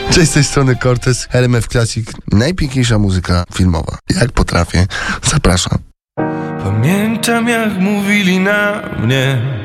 Cześć, z tej strony Cortez, RMF Classic, najpiękniejsza muzyka filmowa. Jak potrafię, zapraszam. Pamiętam jak mówili na mnie,